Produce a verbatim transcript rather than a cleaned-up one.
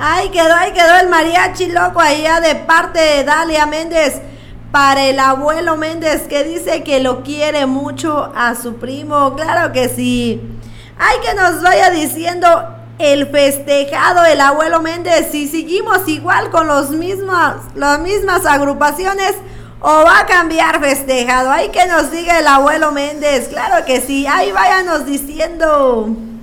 Ahí quedó, ahí quedó el mariachi loco allá de parte de Dalia Méndez para el abuelo Méndez, que dice que lo quiere mucho a su primo. Claro que sí. Hay que nos vaya diciendo el festejado el abuelo Méndez, si seguimos igual con los mismos, las mismas agrupaciones o va a cambiar festejado. Hay que nos diga el abuelo Méndez. Claro que sí. Ahí váyanos diciendo.